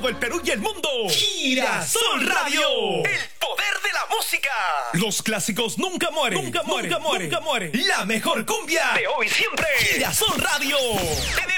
todo el Perú y el mundo. Girasol Radio. El poder de la música. Los clásicos nunca mueren. Nunca mueren. La mejor cumbia de hoy y siempre. Girasol Radio.